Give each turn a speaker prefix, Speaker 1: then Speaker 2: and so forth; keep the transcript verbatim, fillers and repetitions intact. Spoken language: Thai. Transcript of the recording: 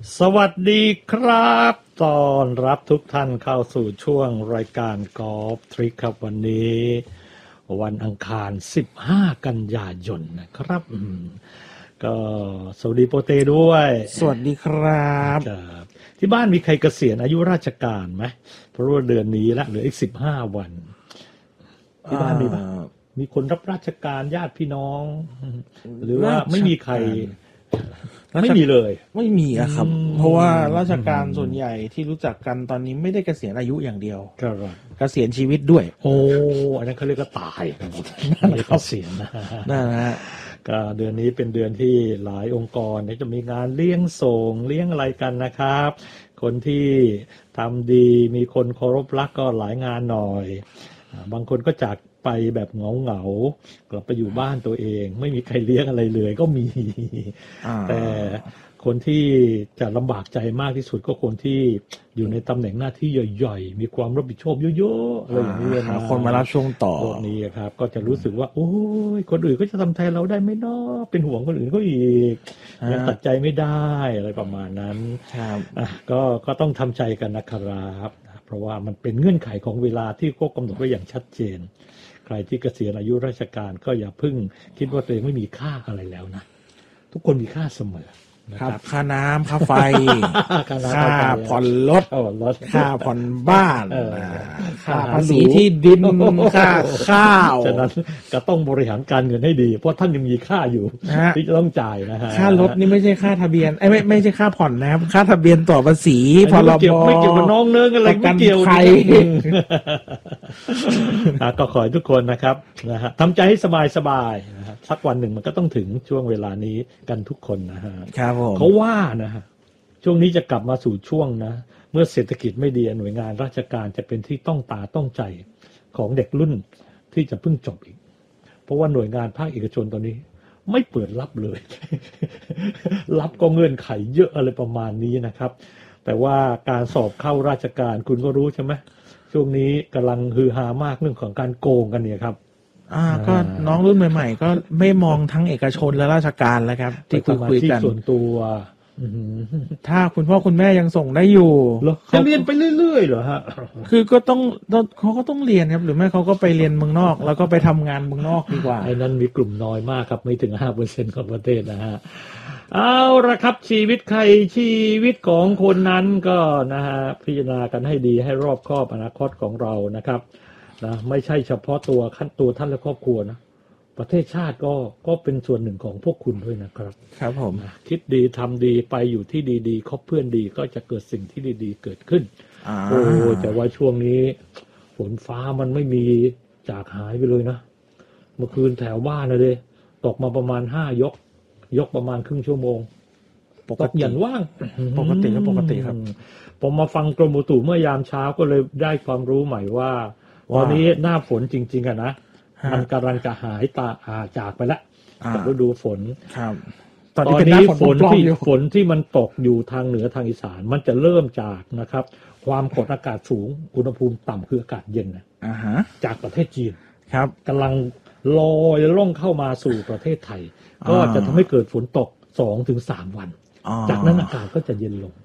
Speaker 1: สวัสดีครับต้อนรับทุกท่านเข้าสู่ช่วงรายการกอล์ฟทริคครับวันนี้วันอังคารสิบห้ากันยายนนะครับก็สวัสดีโปเต้ด้วย
Speaker 2: สวัสดีครับ
Speaker 1: ที่บ้านมีใครเกษียณอายุราชการไหมเพราะว่าเดือนนี้ละเหลืออีกสิบห้าวันที่บ้านมีปะมีคนรับราชการญาติพี่น้องหรือว่าไม่มีใครไม่มีเลย
Speaker 2: ไม่มีอะครับเพราะว่าราชการส่วนใหญ่ที่รู้จักกันตอนนี้ไม่ได้เกษียณอายุอย่างเดียวเกษียณชีวิตด้วย
Speaker 1: โอ้อันนั้นเขาเรียกว่าตายนั่นเกษียณนะ
Speaker 2: นั่นนะฮะ
Speaker 1: ก็เดือนนี้เป็นเดือนที่หลายองค์กรจะมีงานเลี้ยงส่งเลี้ยงอะไรกันนะครับคนที่ทำดีมีคนเคารพรักก็หลายงานหน่อยบางคนก็จากไปแบบเหงาเหงากลับไปอยู่บ้านตัวเองไม่มีใครเลี้ยงอะไรเลยก็มีแต่คนที่จะลำบากใจมากที่สุดก็คนที่อยู่ในตำแหน่งหน้าที่ใหญ่ๆมีความรับผิดชอบเยอะๆอะไรอย่างนี้นะ
Speaker 2: คนมารับช่วงต่อ
Speaker 1: พวกนี้ครับก็จะรู้สึกว่าโอ้ยคนอื่นก็จะทำแทนเราได้ไหมเนาะเป็นห่วงคนอื่นก็อีกยังตัดใจไม่ได้อะไรประมาณนั้น
Speaker 2: ครับ
Speaker 1: ก็ก็ต้องทำใจกันนะครับเพราะว่ามันเป็นเงื่อนไขของเวลาที่ก็กำหนดไว้อย่างชัดเจนใครที่เกษียณอายุราชการก็อย่าเพิ่งคิดว่าตัวเองไม่มีค่าอะไรแล้วนะทุกคนมีค่าเสมอ
Speaker 2: ครับค่าน้ำค่าไฟค่าผ่อนรถค่าผ่อนบ้านค่าภาษีที่ดินค่าข้าว
Speaker 1: ฉะนั้นก็ต้องบริหารการเงินให้ดีเพราะท่านยังมีค่าอยู่ที่จะต้องจ่ายนะฮะ
Speaker 2: ค่ารถนี่ไม่ใช่ค่าทะเบียนไอ้ไม่ไม่ใช่ค่าผ่อนนะครับค่าทะเบียนต่อภาษีพรบ
Speaker 1: ไม่เกี่ยวกับน้องเนื้ออะไรไม่เกี่ยว
Speaker 2: ใคร
Speaker 1: ก็ขอให้ทุกคนนะครับนะฮะทำใจให้สบายๆนะฮะสักวันหนึ่งมันก็ต้องถึงช่วงเวลานี้กันทุกคนนะฮะเขาว่านะฮะช่วงนี้จะกลับมาสู่ช่วงนะเมื่อเศรษฐกิจไม่ดีหน่วยงานราชการจะเป็นที่ต้องตาต้องใจของเด็กรุ่นที่จะเพิ่งจบอีกเพราะว่าหน่วยงานภาคเอกชนตอนนี้ไม่เปิดรับเลย รับก็เงื่อนไขเยอะอะไรประมาณนี้นะครับแต่ว่าการสอบเข้าราชการคุณก็รู้ใช่ไหมช่วงนี้กำลังฮือฮามากเรื่องของการโกงกันเนี่ยครับ
Speaker 2: อ่าก็น้องรุ่นใหม่ๆก็ไม่มองทั้งเอกชนและราชการแล้วครับที่คุยคุยกัน
Speaker 1: ส่วนตัว
Speaker 2: ถ้าคุณพ่อคุณแม่ยังส่งได้อยู่
Speaker 1: จะเรียนไปเรื่อยๆเหรอฮะ
Speaker 2: คือก็ต้องเขาก็ต้องเรียนครับหรือไม่เขาก็ไปเรียนเมืองนอกแล้วก็ไปทำงานเมืองนอกดีกว่า
Speaker 1: ไอ้นั้นมีกลุ่มน้อยมากครับไม่ถึง ห้าเปอร์เซ็นต์ ของประเทศนะฮะเอาละครับชีวิตใครชีวิตของคนนั้นก็นะฮะพิจารณากันให้ดีให้รอบคอบอนาคตของเรานะครับนะไม่ใช่เฉพาะตัวขั้นตัวท่านและครอบครัวนะประเทศชาติก็ก็เป็นส่วนหนึ่งของพวกคุณด้วยนะครับ
Speaker 2: ครับผม
Speaker 1: คิดดีทำดีไปอยู่ที่ดีๆคบเพื่อนดีก็จะเกิดสิ่งที่ดีๆเกิดขึ้นโอ้แต่ว่าช่วงนี้ฝนฟ้ามันไม่มีจากหายไปเลยนะเมื่อคืนแถวบ้านเลยตกมาประมาณห้ายกยกประมาณครึ่งชั่วโมงปกติยันว่าง
Speaker 2: ปกติก็ปกติครับ
Speaker 1: ผมมาฟังกรมอุตุเมื่อยามเช้าก็เลยได้ความรู้ใหม่ว่าตอนนี้หน้าฝนจริงๆอะนะมันกำลังจะหายตาอาจากไปแล้วกับฤดูฝน
Speaker 2: ครับ
Speaker 1: ตอนนี้ฝนที่ฝนที่มันตกอยู่ทางเหนือทางอีสานมันจะเริ่มจากนะครับความกดอากาศสูงอุณหภูมิต่ำคืออากาศเย็นนะจากประเทศจีน
Speaker 2: ครับ
Speaker 1: กำลังลอยล่องเข้ามาสู่ประเทศไทยก็จะทำให้เกิดฝนตก สองถึงสาม วันจากนั้นอากาศก็จะเย็นลง